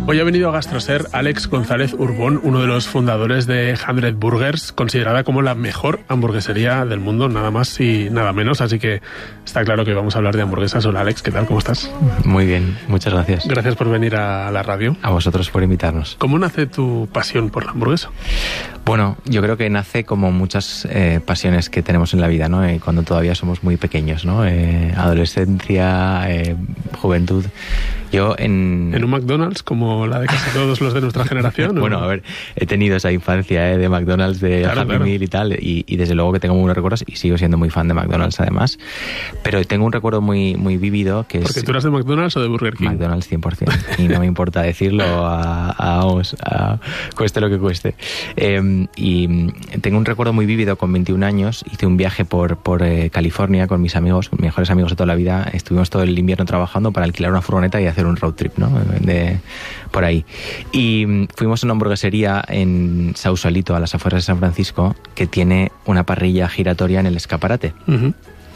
Hoy ha venido a GastroSer Alex González Urbón, uno de los fundadores de 100 Burgers, considerada como la mejor hamburguesería del mundo, nada más y nada menos, así que está claro que vamos a hablar de hamburguesas. Hola Alex, ¿qué tal? ¿Cómo estás? Muy bien, muchas gracias. Gracias por venir a la radio. A vosotros por invitarnos. ¿Cómo nace tu pasión por la hamburguesa? Bueno, yo creo que nace como muchas pasiones que tenemos en la vida, ¿no? Cuando todavía somos muy pequeños, ¿no? Adolescencia, juventud. Yo ¿En un McDonald's, como la de casi todos los de nuestra generación? Bueno, a ver, he tenido esa infancia de McDonald's, de Happy Meal y tal, y desde luego que tengo muy buenos recuerdos y sigo siendo muy fan de McDonald's además. Pero tengo un recuerdo muy, muy vívido que ¿Porque tú eras de McDonald's o de Burger King? McDonald's 100%, y no me importa decirlo cueste lo que cueste. Y tengo un recuerdo muy vívido. Con 21 años hice un viaje por California con mis amigos, mis mejores amigos de toda la vida. Estuvimos todo el invierno trabajando para alquilar una furgoneta y hacer un road trip, ¿no? Por ahí. Y fuimos a una hamburguesería en Sausalito, a las afueras de San Francisco, que tiene una parrilla giratoria en el escaparate. Uh-huh.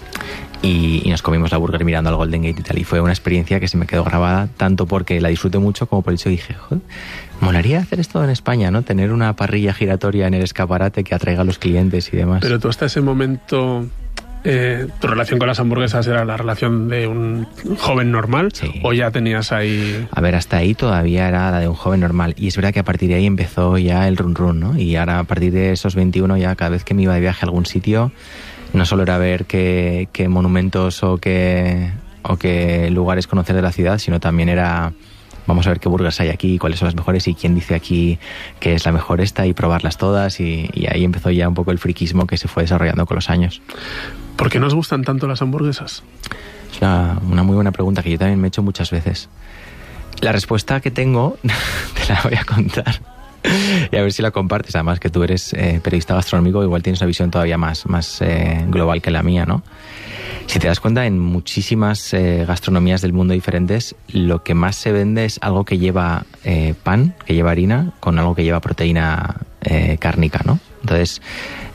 Y nos comimos la burger mirando al Golden Gate y tal. Y fue una experiencia que se me quedó grabada, tanto porque la disfruté mucho como por el hecho que dije, joder, molaría hacer esto en España, ¿no? Tener una parrilla giratoria en el escaparate que atraiga a los clientes y demás. Pero tú hasta ese momento... ¿tu relación con las hamburguesas era la relación de un joven normal? Sí. ¿O ya tenías ahí...? A ver, hasta ahí todavía era la de un joven normal. Y es verdad que a partir de ahí empezó ya el run run, ¿no? Y ahora a partir de esos 21 ya cada vez que me iba de viaje a algún sitio, no solo era ver qué monumentos o qué lugares conocer de la ciudad, sino también era... Vamos a ver qué burgers hay aquí, cuáles son las mejores y quién dice aquí que es la mejor esta, y probarlas todas, y ahí empezó ya un poco el friquismo que se fue desarrollando con los años. ¿Por qué nos gustan tanto las hamburguesas? Es una muy buena pregunta que yo también me he hecho muchas veces. La respuesta que tengo te la voy a contar y a ver si la compartes. Además que tú eres periodista gastronómico, igual tienes una visión todavía más global que la mía, ¿no? Si te das cuenta, en muchísimas gastronomías del mundo diferentes, lo que más se vende es algo que lleva pan, que lleva harina, con algo que lleva proteína cárnica, ¿no? Entonces,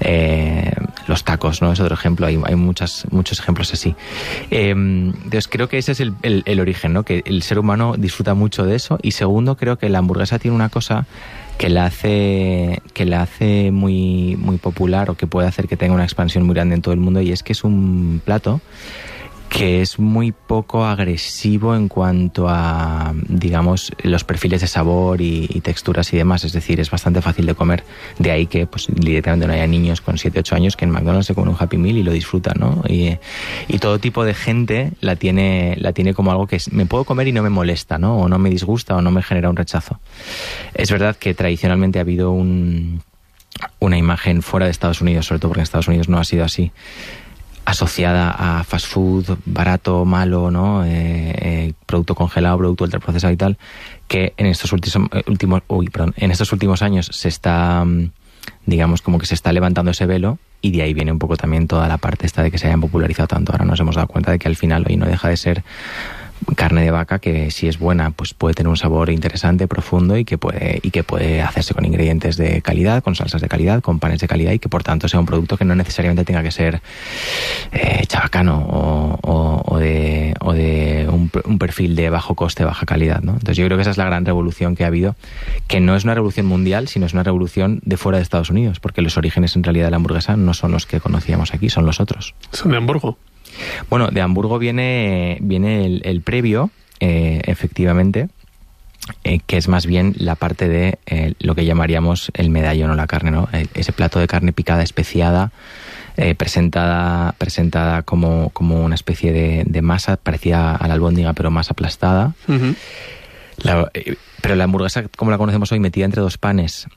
los tacos, ¿no? Es otro ejemplo. Hay muchos ejemplos así. Entonces, creo que ese es el origen, ¿no? Que el ser humano disfruta mucho de eso. Y segundo, creo que la hamburguesa tiene una cosa que la hace muy, muy popular, o que puede hacer que tenga una expansión muy grande en todo el mundo, y es que es un plato que es muy poco agresivo en cuanto a, digamos, los perfiles de sabor y texturas y demás. Es decir, es bastante fácil de comer. De ahí que pues directamente no haya niños con 7, 8 años que en McDonald's se comen un Happy Meal y lo disfrutan, ¿no? Y todo tipo de gente la tiene como algo que me puedo comer y no me molesta, ¿no? O no me disgusta o no me genera un rechazo. Es verdad que tradicionalmente ha habido una imagen fuera de Estados Unidos, sobre todo porque en Estados Unidos no ha sido así, asociada a fast food, barato, malo, ¿no? Producto congelado, producto ultraprocesado y tal, que en estos últimos años se está, digamos, como que se está levantando ese velo, y de ahí viene un poco también toda la parte esta de que se hayan popularizado tanto. Ahora nos hemos dado cuenta de que al final hoy no deja de ser carne de vaca, que si es buena pues puede tener un sabor interesante, profundo, y que puede hacerse con ingredientes de calidad, con salsas de calidad, con panes de calidad, y que por tanto sea un producto que no necesariamente tenga que ser chabacano o de un perfil de bajo coste, baja calidad, ¿no? Entonces yo creo que esa es la gran revolución que ha habido, que no es una revolución mundial, sino es una revolución de fuera de Estados Unidos, porque los orígenes en realidad de la hamburguesa no son los que conocíamos aquí, son los otros. ¿Son de Hamburgo? Bueno, de Hamburgo viene el previo, efectivamente, que es más bien la parte de lo que llamaríamos el medallón o la carne, ¿no? Ese plato de carne picada, especiada, presentada como una especie de masa parecida a la albóndiga, pero más aplastada. Uh-huh. Pero la hamburguesa, como la conocemos hoy, metida entre dos panes,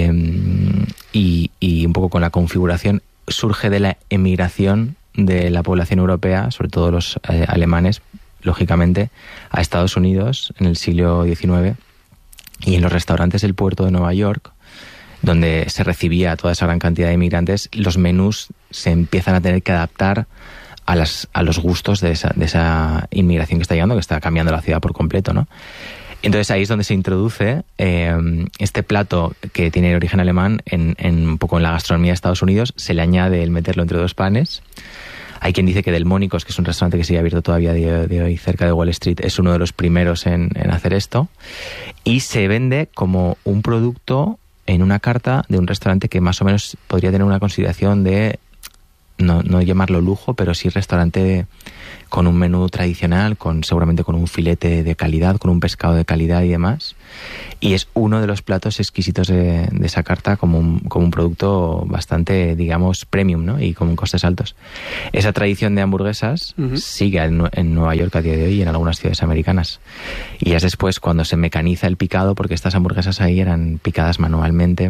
y un poco con la configuración, surge de la emigración de la población europea, sobre todo los alemanes, lógicamente, a Estados Unidos en el siglo XIX, y en los restaurantes del puerto de Nueva York, donde se recibía a toda esa gran cantidad de inmigrantes, los menús se empiezan a tener que adaptar a los gustos de esa inmigración que está llegando, que está cambiando la ciudad por completo, ¿no? Entonces ahí es donde se introduce este plato que tiene origen alemán en un poco en la gastronomía de Estados Unidos. Se le añade el meterlo entre dos panes, Hay quien dice que Delmónicos, que es un restaurante que sigue abierto todavía de hoy cerca de Wall Street, es uno de los primeros en hacer esto. Y se vende como un producto en una carta de un restaurante que más o menos podría tener una consideración de, no llamarlo lujo, pero sí restaurante con un menú tradicional, seguramente con un filete de calidad, con un pescado de calidad y demás. Y es uno de los platos exquisitos de esa carta como un producto bastante, digamos, premium, ¿no? Y con costes altos. Esa tradición de hamburguesas sigue en Nueva York a día de hoy y en algunas ciudades americanas. Y es después cuando se mecaniza el picado, porque estas hamburguesas ahí eran picadas manualmente.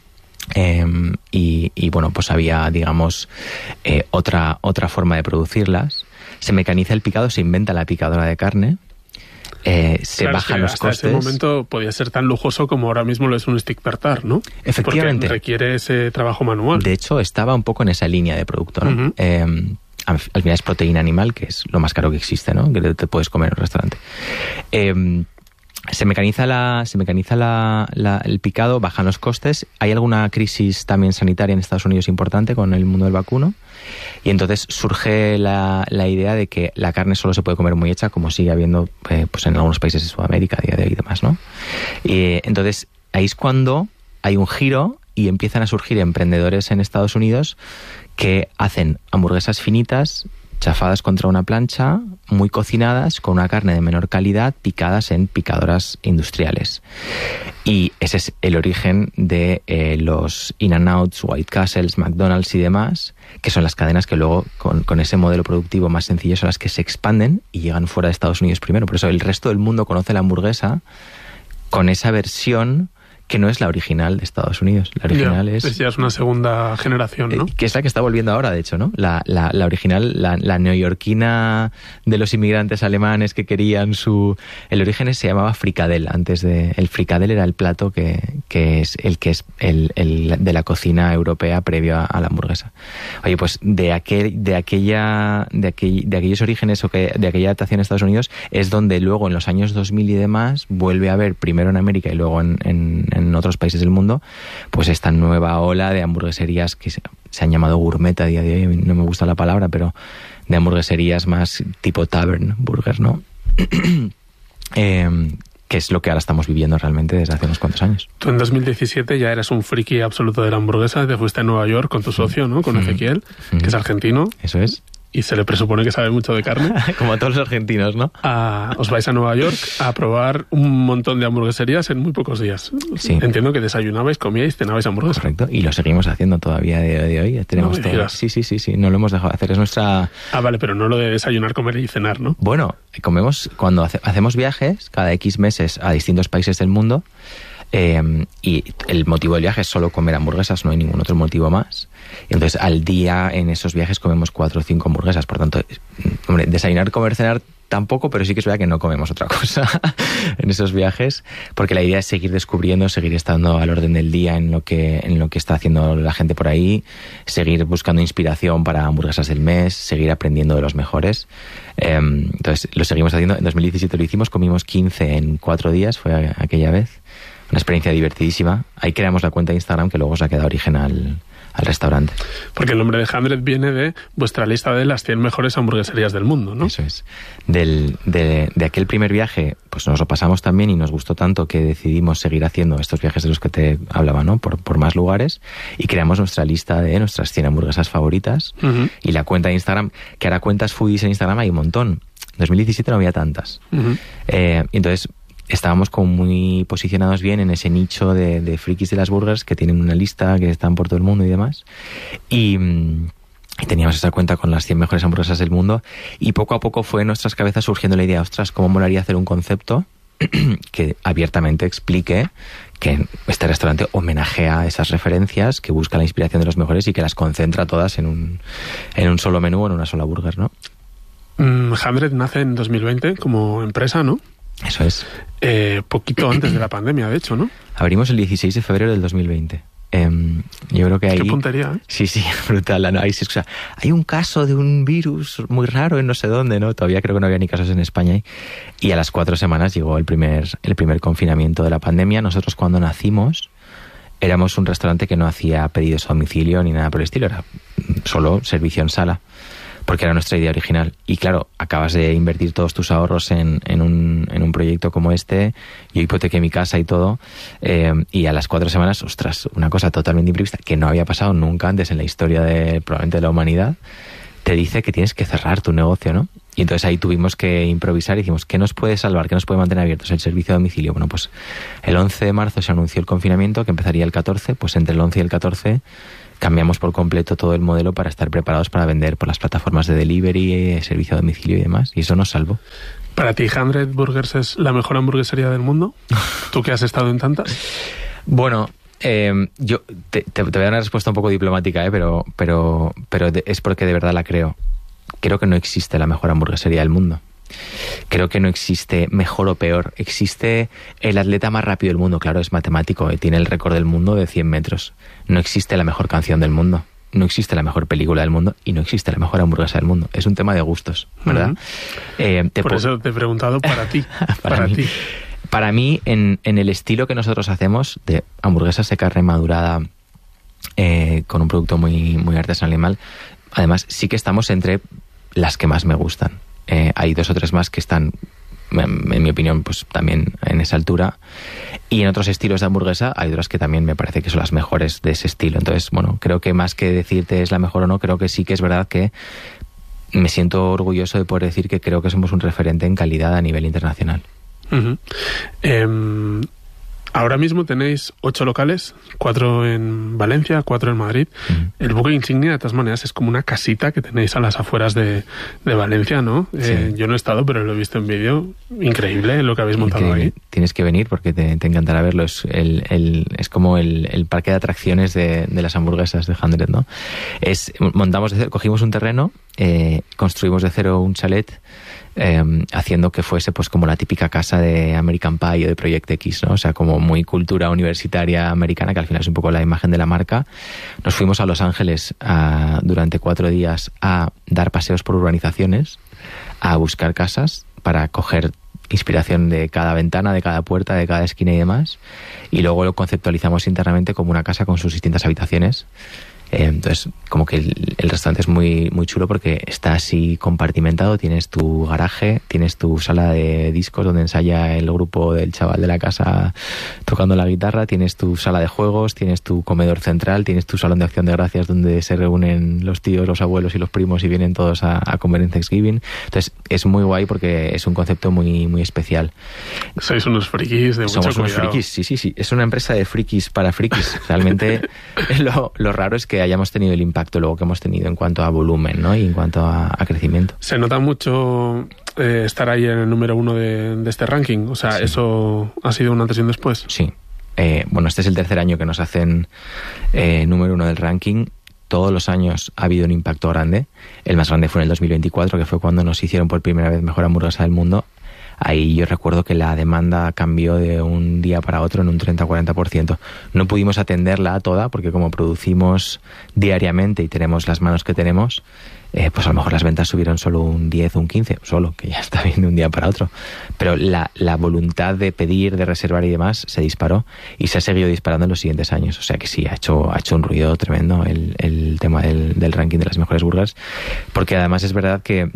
Y bueno, pues había, digamos, otra forma de producirlas. Se mecaniza el picado, se inventa la picadora de carne, se bajan los costes. Hasta ese momento podía ser tan lujoso como ahora mismo lo es un stick tartar, ¿no? Efectivamente. Porque requiere ese trabajo manual. De hecho, estaba un poco en esa línea de producto, ¿no? Al final es proteína animal, que es lo más caro que existe, ¿no? Que te puedes comer en un restaurante. Se mecaniza el picado, bajan los costes. Hay alguna crisis también sanitaria en Estados Unidos importante con el mundo del vacuno. Y entonces surge la idea de que la carne solo se puede comer muy hecha, como sigue habiendo pues en algunos países de Sudamérica a día de hoy y demás, ¿no? Y entonces ahí es cuando hay un giro y empiezan a surgir emprendedores en Estados Unidos que hacen hamburguesas finitas, chafadas contra una plancha, muy cocinadas, con una carne de menor calidad, picadas en picadoras industriales. Y ese es el origen de los In-N-Outs, White Castles, McDonald's y demás, que son las cadenas que luego, con ese modelo productivo más sencillo, son las que se expanden y llegan fuera de Estados Unidos primero. Por eso el resto del mundo conoce la hamburguesa con esa versión que no es la original de Estados Unidos. La original ya es una segunda generación, ¿no? Que es la que está volviendo ahora, de hecho, ¿no? La original, la neoyorquina de los inmigrantes alemanes que querían el origen se llamaba fricadel. El fricadel era el plato que es el de la cocina europea previo a la hamburguesa. Oye, pues de aquellos orígenes de aquella adaptación a Estados Unidos es donde luego en los años 2000 y demás vuelve a haber, primero en América y luego en otros países del mundo, pues esta nueva ola de hamburgueserías que se han llamado gourmet a día de hoy, no me gusta la palabra, pero de hamburgueserías más tipo tavern burger, ¿no? Que es lo que ahora estamos viviendo realmente desde hace unos cuantos años. Tú en 2017 ya eras un friki absoluto de la hamburguesa, te fuiste a Nueva York con tu socio, ¿no? Con Ezequiel, que es argentino. Eso es. Y se le presupone que sabe mucho de carne. Como a todos los argentinos, ¿no? Os vais a Nueva York a probar un montón de hamburgueserías en muy pocos días. Sí. Entiendo que desayunabais, comíais, cenabais hamburguesas. Correcto, y lo seguimos haciendo todavía de hoy. Tenemos todo. Sí, no lo hemos dejado de hacer. Es nuestra... vale, pero no lo de desayunar, comer y cenar, ¿no? Bueno, comemos cuando hacemos viajes cada X meses a distintos países del mundo. Y el motivo del viaje es solo comer hamburguesas, no hay ningún otro motivo más. Entonces al día en esos viajes comemos 4 o 5 hamburguesas. Por tanto, hombre, desayunar, comer, cenar tampoco, pero sí que es verdad que no comemos otra cosa en esos viajes, porque la idea es seguir descubriendo, seguir estando al orden del día en lo que está haciendo la gente por ahí, seguir buscando inspiración para hamburguesas del mes, seguir aprendiendo de los mejores. Entonces lo seguimos haciendo. En 2017 lo hicimos, comimos 15 en 4 días, fue aquella vez. Una experiencia divertidísima. Ahí creamos la cuenta de Instagram que luego se ha quedado origen al restaurante. Porque el nombre de 100 viene de vuestra lista de las 100 mejores hamburgueserías del mundo, ¿no? Eso es. De aquel primer viaje, pues nos lo pasamos también y nos gustó tanto que decidimos seguir haciendo estos viajes de los que te hablaba, ¿no? Por más lugares, y creamos nuestra lista de nuestras 100 hamburguesas favoritas. Y la cuenta de Instagram, que ahora cuentas foodies en Instagram hay un montón. En 2017 no había tantas. Entonces estábamos como muy posicionados bien en ese nicho de frikis de las burgers que tienen una lista, que están por todo el mundo y demás. Y teníamos esa cuenta con las 100 mejores hamburguesas del mundo. Y poco a poco fue en nuestras cabezas surgiendo la idea, ostras, ¿cómo molaría hacer un concepto que abiertamente explique que este restaurante homenajea esas referencias, que busca la inspiración de los mejores y que las concentra todas en un solo menú o en una sola burger, ¿no? 100 nace en 2020 como empresa, ¿no? Eso es. Poquito antes de la pandemia, de hecho, ¿no? Abrimos el 16 de febrero del 2020. Yo creo que ahí... Qué puntería, ¿eh? Sí, brutal. No, hay un caso de un virus muy raro en no sé dónde, ¿no? Todavía creo que no había ni casos en España. Y a las 4 semanas llegó el primer confinamiento de la pandemia. Nosotros cuando nacimos éramos un restaurante que no hacía pedidos a domicilio ni nada por el estilo. Era solo servicio en sala. porque era nuestra idea original. Y claro, acabas de invertir todos tus ahorros en un proyecto como este. Yo hipotequé mi casa y todo, y a las 4 semanas, ostras, una cosa totalmente imprevista que no había pasado nunca antes en la historia probablemente de la humanidad, te dice que tienes que cerrar tu negocio, ¿no? Y entonces ahí tuvimos que improvisar y dijimos, ¿qué nos puede salvar? ¿Qué nos puede mantener abiertos? El servicio a domicilio. Bueno, pues el 11 de marzo se anunció el confinamiento, que empezaría el 14, pues entre el 11 y el 14 cambiamos por completo todo el modelo para estar preparados para vender por las plataformas de delivery, servicio a domicilio y demás, y eso nos salvó. ¿Para ti 100 Burgers es la mejor hamburguesería del mundo? ¿Tú que has estado en tantas? Bueno, yo te voy a dar una respuesta un poco diplomática, pero es porque de verdad la creo. Creo que no existe la mejor hamburguesería del mundo. Creo que no existe mejor o peor. Existe el atleta más rápido del mundo, claro, es matemático, tiene el récord del mundo de 100 metros. No existe la mejor canción del mundo, no existe la mejor película del mundo y no existe la mejor hamburguesa del mundo. Es un tema de gustos, ¿verdad? Por eso te he preguntado para ti. Para mí, en el estilo que nosotros hacemos de hamburguesas de carne madurada con un producto muy, muy artesanal y mal, además sí que estamos entre las que más me gustan. Hay 2 o 3 más que están, en mi opinión, pues también en esa altura. Y en otros estilos de hamburguesa hay otras que también me parece que son las mejores de ese estilo. Entonces, bueno, creo que más que decirte es la mejor o no, creo que sí que es verdad que me siento orgulloso de poder decir que creo que somos un referente en calidad a nivel internacional. Uh-huh. Ahora mismo tenéis 8 locales, 4 en Valencia, 4 en Madrid. Uh-huh. El buque insignia, de todas maneras, es como una casita que tenéis a las afueras de Valencia, ¿no? Sí. Yo no he estado, pero lo he visto en vídeo. Increíble lo que habéis montado ahí. Tienes que venir porque te encantará verlo. Es como el parque de atracciones de las hamburguesas de 100, ¿no? Cogimos un terreno, construimos de cero un chalet, haciendo que fuese pues como la típica casa de American Pie o de Project X, ¿no? O sea, como muy cultura universitaria americana, que al final es un poco la imagen de la marca. Nos fuimos a Los Ángeles durante 4 días a dar paseos por urbanizaciones, a buscar casas para coger inspiración de cada ventana, de cada puerta, de cada esquina y demás, y luego lo conceptualizamos internamente como una casa con sus distintas habitaciones. Entonces, como que el restaurante es muy, muy chulo porque está así compartimentado. Tienes tu garaje, tienes tu sala de discos donde ensaya el grupo del chaval de la casa tocando la guitarra, tienes tu sala de juegos, tienes tu comedor central, tienes tu salón de acción de gracias donde se reúnen los tíos, los abuelos y los primos y vienen todos a comer en Thanksgiving. Entonces, es muy guay porque es un concepto muy, muy especial. Sois unos frikis de mucho cuidado. Somos unos frikis, sí. Es una empresa de frikis para frikis. Realmente lo raro es que hayamos tenido el impacto luego que hemos tenido en cuanto a volumen, ¿no? Y en cuanto a crecimiento. Se nota mucho estar ahí en el número 1 de este ranking. O sea, sí. ¿Eso ha sido un antes y un después? Sí. Bueno, este es el tercer año que nos hacen número 1 del ranking. Todos los años ha habido un impacto grande. El más grande fue en el 2024, que fue cuando nos hicieron por primera vez mejor hamburguesa del mundo. Ahí yo recuerdo que la demanda cambió de un día para otro en un 30-40%. No pudimos atenderla toda porque como producimos diariamente y tenemos las manos que tenemos, pues a lo mejor las ventas subieron solo un 10 o un 15, solo, que ya está bien de un día para otro. Pero la voluntad de pedir, de reservar y demás se disparó y se ha seguido disparando en los siguientes años. O sea que sí, ha hecho un ruido tremendo el tema del ranking de las mejores burgers, porque además es verdad que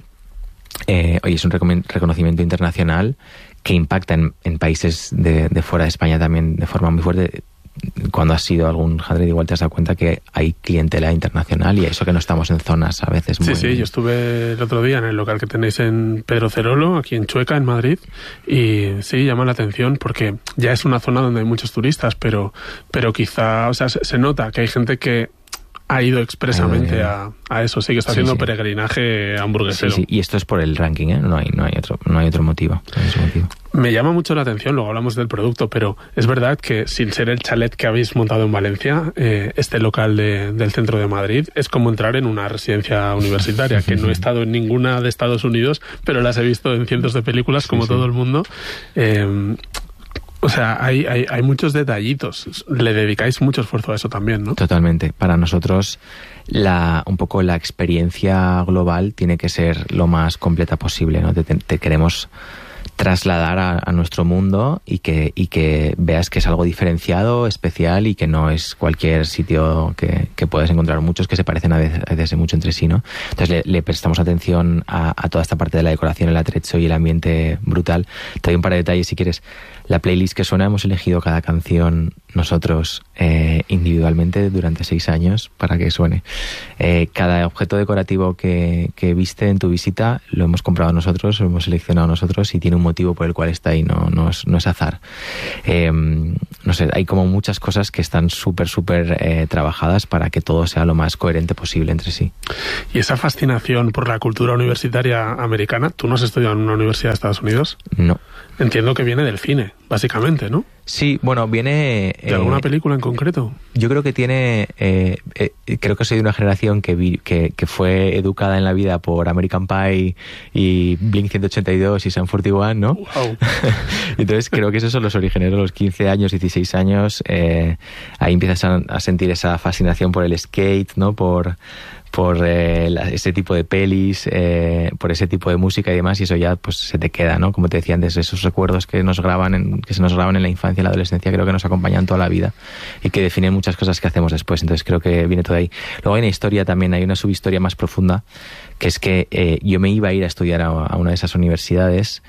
hoy es un reconocimiento internacional que impacta en países de fuera de España también de forma muy fuerte. Cuando has sido algún 100 igual te has dado cuenta que hay clientela internacional y eso que no estamos en zonas a veces muy... Sí, yo estuve el otro día en el local que tenéis en Pedro Cerolo, aquí en Chueca, en Madrid, y sí, llama la atención porque ya es una zona donde hay muchos turistas, pero quizá, o sea, se nota que hay gente que ha ido expresamente a eso, sí que está haciendo peregrinaje hamburguesero. Sí, y esto es por el ranking, ¿eh? No hay otro motivo. Me llama mucho la atención, luego hablamos del producto, pero es verdad que sin ser el chalet que habéis montado en Valencia, este local del centro de Madrid es como entrar en una residencia universitaria, que no he estado en ninguna de Estados Unidos, pero las he visto en cientos de películas, como todo el mundo. O sea, hay muchos detallitos. Le dedicáis mucho esfuerzo a eso también, ¿no? Totalmente. Para nosotros, un poco la experiencia global tiene que ser lo más completa posible, ¿no? Te queremos trasladar a nuestro mundo y que veas que es algo diferenciado, especial y que no es cualquier sitio que puedes encontrar muchos que se parecen a veces mucho entre sí, ¿no? Entonces le prestamos atención a toda esta parte de la decoración, el atrecho y el ambiente brutal. Te doy un par de detalles si quieres. La playlist que suena, hemos elegido cada canción nosotros individualmente durante 6 años para que suene. Cada objeto decorativo que viste en tu visita lo hemos comprado nosotros, lo hemos seleccionado nosotros y tiene un motivo por el cual está ahí, no es azar. No sé, hay como muchas cosas que están súper trabajadas para que todo sea lo más coherente posible entre sí. Y esa fascinación por la cultura universitaria americana, ¿tú no has estudiado en una universidad de Estados Unidos? No. Entiendo que viene del cine, básicamente, ¿no? Sí, bueno, viene... ¿De alguna película en concreto? Yo creo que tiene... creo que soy de una generación que fue educada en la vida por American Pie y Blink-182 y Sum 41, ¿no? Wow. Entonces creo que esos son los orígenes, los 15 años, 16 años. Ahí empiezas a sentir esa fascinación por el skate, ¿no? Por ese tipo de pelis, por ese tipo de música y demás, y eso ya pues se te queda, ¿no? Como te decía antes, esos recuerdos que se nos graban en la infancia y la adolescencia, creo que nos acompañan toda la vida y que definen muchas cosas que hacemos después. Entonces creo que viene todo ahí. Luego hay una historia también, hay una subhistoria más profunda, que es que yo me iba a ir a estudiar a una de esas universidades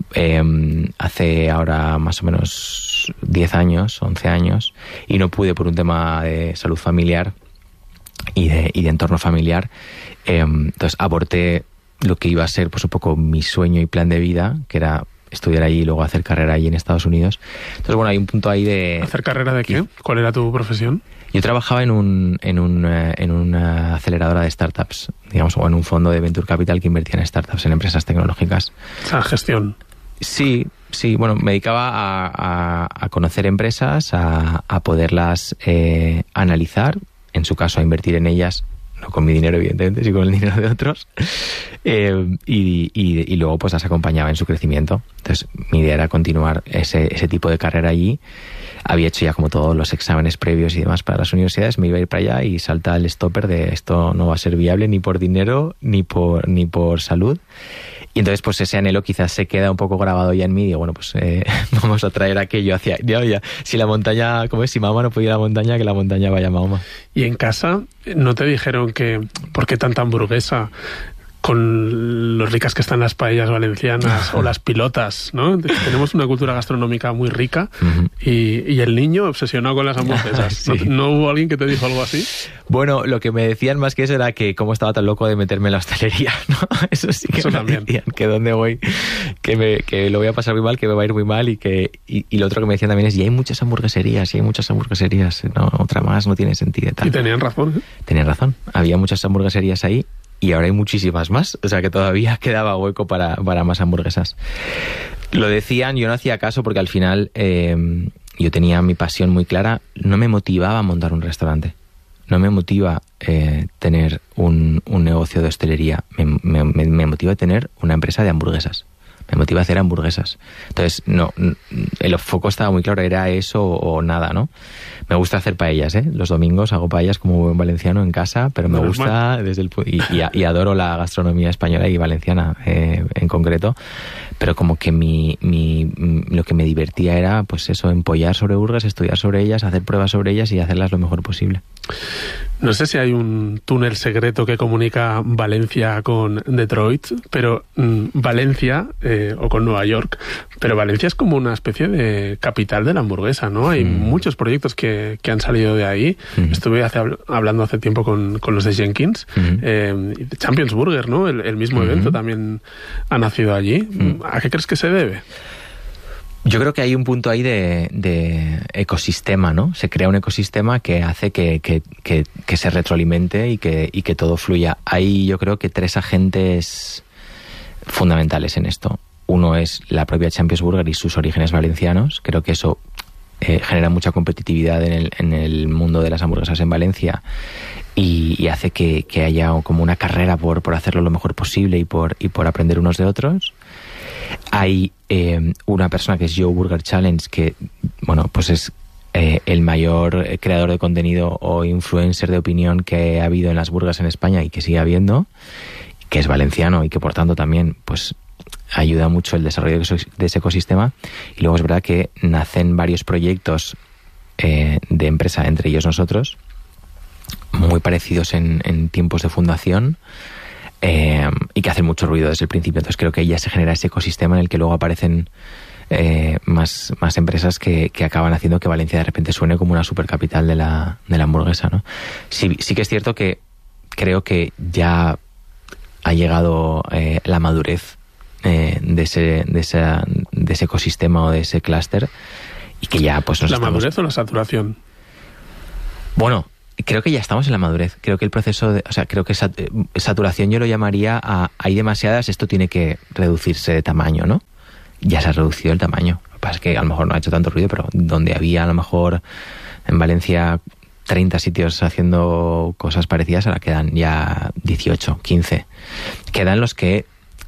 hace ahora más o menos 10 años, 11 años, y no pude por un tema de salud familiar y de entorno familiar. Entonces aborté lo que iba a ser pues un poco mi sueño y plan de vida, que era estudiar allí y luego hacer carrera allí en Estados Unidos. Entonces bueno, hay un punto ahí de... ¿Hacer carrera de qué? ¿Cuál era tu profesión? Yo trabajaba en una aceleradora de startups, digamos, o en un fondo de venture capital que invertía en startups, en empresas tecnológicas. O sea, gestión. Sí, bueno, me dedicaba a conocer empresas, a poderlas analizar, en su caso a invertir en ellas, no con mi dinero evidentemente, sino con el dinero de otros, y luego pues las acompañaba en su crecimiento. Entonces mi idea era continuar ese tipo de carrera allí. Había hecho ya como todos los exámenes previos y demás para las universidades, me iba a ir para allá y salta el stopper de esto no va a ser viable ni por dinero ni por salud. Y entonces pues ese anhelo quizás se queda un poco grabado ya en mí y digo, bueno, pues vamos a traer aquello hacia... Ya, si la montaña, ¿cómo es? Si Mahoma no puede ir a la montaña, que la montaña vaya a Mahoma. ¿Y en casa no te dijeron que por qué tanta hamburguesa con lo ricas que están las paellas valencianas o las pilotas, ¿no? Tenemos una cultura gastronómica muy rica y el niño obsesionado con las hamburguesas. Sí. ¿No hubo alguien que te dijo algo así? Bueno, lo que me decían más que eso era que cómo estaba tan loco de meterme en la hostelería, ¿no? Eso sí que eso me también decían, que dónde voy, que lo voy a pasar muy mal, que me va a ir muy mal y lo otro que me decían también es, y hay muchas hamburgueserías, no, otra más no tiene sentido. Tal. Y tenían razón, ¿eh? Tenían razón, había muchas hamburgueserías ahí. Y ahora hay muchísimas más, o sea que todavía quedaba hueco para más hamburguesas. Lo decían, yo no hacía caso porque al final yo tenía mi pasión muy clara. No me motivaba montar un restaurante, no me motiva tener un negocio de hostelería, me motiva tener una empresa de hamburguesas. Me motiva hacer hamburguesas. Entonces, no, el foco estaba muy claro, era eso o nada, ¿no? Me gusta hacer paellas, ¿eh? Los domingos hago paellas como buen valenciano en casa, pero me gusta y adoro la gastronomía española y valenciana en concreto, pero como que lo que me divertía era, pues eso, empollar sobre burgers, estudiar sobre ellas, hacer pruebas sobre ellas y hacerlas lo mejor posible. No sé si hay un túnel secreto que comunica Valencia con Detroit, pero Valencia, o con Nueva York, pero Valencia es como una especie de capital de la hamburguesa, ¿no? Hay muchos proyectos que han salido de ahí. Estuve hablando hace tiempo con los de Jenkins, Champions Burger, ¿no? El mismo evento también ha nacido allí. ¿A qué crees que se debe? Yo creo que hay un punto ahí de ecosistema, ¿no? Se crea un ecosistema que hace que se retroalimente y que todo fluya. Hay, yo creo que 3 agentes fundamentales en esto. Uno es la propia Champions Burger y sus orígenes valencianos. Creo que eso genera mucha competitividad en el mundo de las hamburguesas en Valencia y hace que haya como una carrera por hacerlo lo mejor posible y por aprender unos de otros. Hay una persona que es Joe Burger Challenge, que bueno, pues es el mayor creador de contenido o influencer de opinión que ha habido en las burgers en España y que sigue habiendo, que es valenciano y que por tanto también pues ayuda mucho el desarrollo de ese ecosistema. Y luego es verdad que nacen varios proyectos de empresa, entre ellos nosotros, muy parecidos en tiempos de fundación, y que hacen mucho ruido desde el principio. Entonces creo que ya se genera ese ecosistema en el que luego aparecen más empresas que acaban haciendo que Valencia de repente suene como una supercapital de la hamburguesa, ¿no? Sí que es cierto que creo que ya ha llegado la madurez de ese ecosistema o de ese clúster, y que ya pues ¿La madurez o la saturación? Bueno, creo que ya estamos en la madurez. Creo que el proceso creo que saturación yo lo llamaría hay demasiadas, esto tiene que reducirse de tamaño, ¿no? Ya se ha reducido el tamaño. Lo que pasa es que a lo mejor no ha hecho tanto ruido, pero donde había a lo mejor en Valencia 30 sitios haciendo cosas parecidas, ahora quedan ya 18, 15. Quedan los que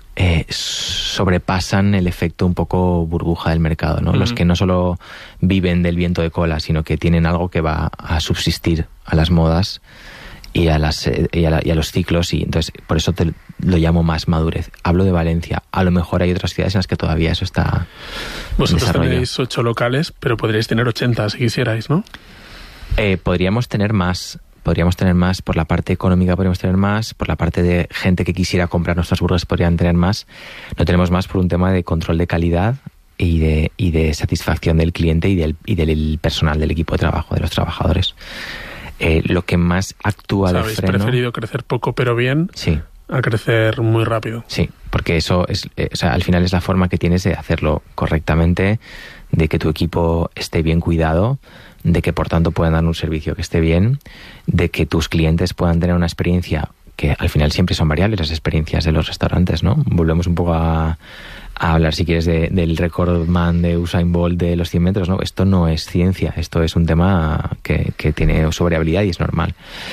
sobrepasan el efecto un poco burbuja del mercado, ¿no? Uh-huh. Los que no solo viven del viento de cola, sino que tienen algo que va a subsistir a las modas y a los ciclos, y entonces por eso te lo llamo más madurez. Hablo de Valencia. A lo mejor hay otras ciudades en las que todavía eso está Vosotros en desarrollo. Tenéis 8 locales, pero podríais tener 80 si quisierais, ¿no? Podríamos tener más por la parte económica, podríamos tener más por la parte de gente que quisiera comprar nuestras burgers, podrían tener más. No tenemos más por un tema de control de calidad y de satisfacción del cliente y del personal, del equipo de trabajo, de los trabajadores. Lo que más actúa de freno... ¿Habéis preferido crecer poco pero bien? Sí. A crecer muy rápido. Sí, porque eso es, al final es la forma que tienes de hacerlo correctamente, de que tu equipo esté bien cuidado, de que por tanto puedan dar un servicio que esté bien, de que tus clientes puedan tener una experiencia que al final siempre son variables las experiencias de los restaurantes, ¿no? Volvemos un poco a hablar, si quieres, del recordman de Usain Bolt de los 100 metros, ¿no? Esto no es ciencia, esto es un tema que tiene variabilidad y es normal.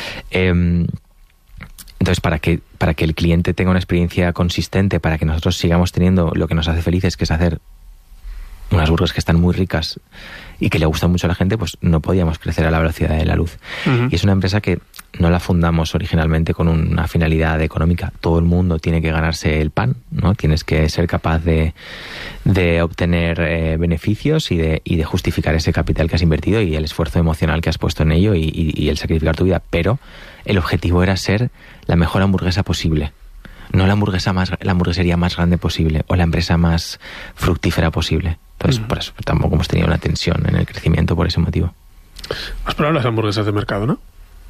Entonces, para que el cliente tenga una experiencia consistente, para que nosotros sigamos teniendo lo que nos hace felices, que es hacer unas burgers que están muy ricas y que le gustan mucho a la gente, pues no podíamos crecer a la velocidad de la luz. Uh-huh. Y es una empresa que no la fundamos originalmente con una finalidad económica. Todo el mundo tiene que ganarse el pan, ¿no? Tienes que ser capaz de obtener beneficios y de justificar ese capital que has invertido y el esfuerzo emocional que has puesto en ello y el sacrificar tu vida. Pero el objetivo era ser la mejor hamburguesa posible. No la hamburguesería más grande posible o la empresa más fructífera posible. Entonces, por eso tampoco hemos tenido una tensión en el crecimiento por ese motivo. ¿Has probado las hamburguesas de mercado, no?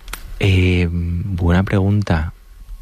Buena pregunta.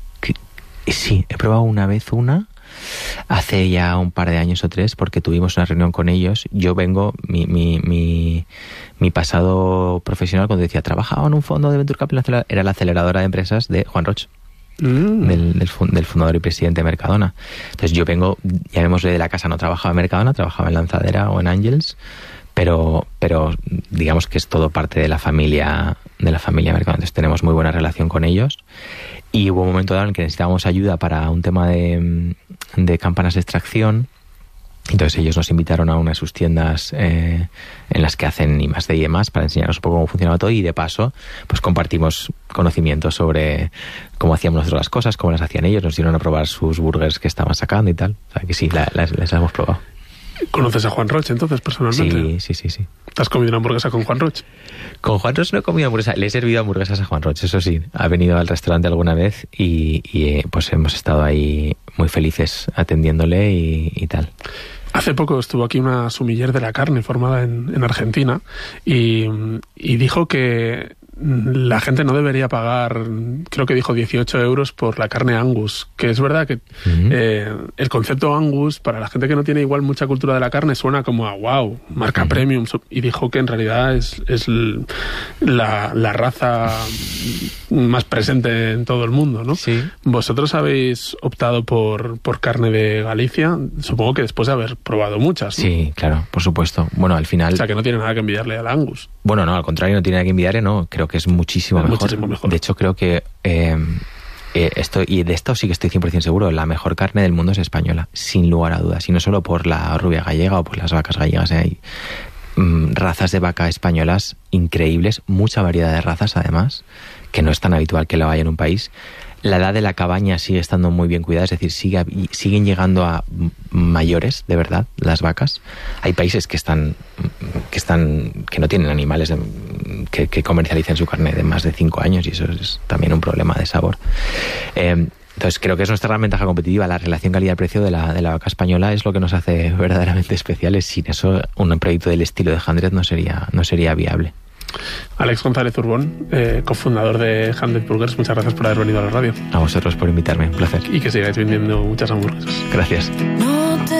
Sí, he probado una vez hace ya un par de años o 3, porque tuvimos una reunión con ellos. Yo vengo, mi pasado profesional, cuando decía, trabajaba en un fondo de Venture Capital, era la aceleradora de empresas de Juan Roig. Del fundador y presidente de Mercadona. Entonces yo vengo, llamémosle de la casa, no trabajaba en Mercadona, trabajaba en Lanzadera o en Ángels, pero digamos que es todo parte de la familia Mercadona. Entonces tenemos muy buena relación con ellos, y hubo un momento dado en el que necesitábamos ayuda para un tema de campanas de extracción. Entonces ellos nos invitaron a una de sus tiendas en las que hacen I+D y demás, para enseñarnos un poco cómo funcionaba todo, y de paso pues compartimos conocimientos sobre cómo hacíamos nosotros las cosas, cómo las hacían ellos. Nos dieron a probar sus burgers que estaban sacando y tal. O sea que sí, las hemos probado. ¿Conoces a Juan Roig entonces personalmente? Sí. ¿Te has comido una hamburguesa con Juan Roig? Con Juan Roig no he comido hamburguesa, le he servido hamburguesas a Juan Roig, eso sí. Ha venido al restaurante alguna vez y pues hemos estado ahí muy felices atendiéndole y tal. Hace poco estuvo aquí una sumiller de la carne formada en Argentina y dijo que la gente no debería pagar, creo que dijo 18 euros por la carne Angus, que es verdad que el concepto Angus, para la gente que no tiene igual mucha cultura de la carne, suena como a wow, marca premium, y dijo que en realidad es la raza más presente en todo el mundo, ¿no? Sí. ¿Vosotros habéis optado por carne de Galicia? Supongo que después de haber probado muchas, ¿no? Sí, claro, por supuesto. Bueno, al final... O sea, que no tiene nada que envidiarle al Angus. Bueno, no, al contrario, no tiene nada que envidiarle, no. Creo que es muchísimo mejor. De hecho, creo que esto sí que estoy 100% seguro, la mejor carne del mundo es española, sin lugar a dudas. Y no solo por la rubia gallega o por las vacas gallegas. Hay razas de vaca españolas increíbles, mucha variedad de razas además, que no es tan habitual que lo haya en un país. La edad de la cabaña sigue estando muy bien cuidada, es decir, siguen llegando a mayores, de verdad, las vacas. Hay países que no tienen animales que comercialicen su carne de más de 5 años, y eso es también un problema de sabor. Entonces creo que es nuestra gran ventaja competitiva. La relación calidad-precio de la vaca española es lo que nos hace verdaderamente especiales. Sin eso, un proyecto del estilo de 100 no sería viable. Alex González Urbón, cofundador de 100 Burgers, muchas gracias por haber venido a la radio. A vosotros por invitarme, un placer. Y que sigáis vendiendo muchas hamburguesas. Gracias.